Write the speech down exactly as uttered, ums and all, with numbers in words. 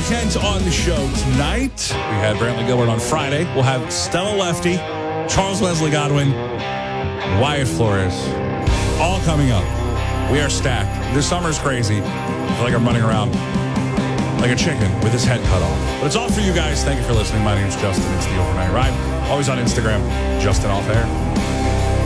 Kent on the show tonight. We had Brantley Gilbert on Friday. We'll have Stella Lefty, Charles Wesley Godwin, Wyatt Flores, all coming up. We are stacked. This summer's crazy. I feel like I'm running around like a chicken with his head cut off. But it's all for you guys. Thank you for listening. My name's Justin. It's the Overnight Ride. Always on Instagram, Justin Off Air.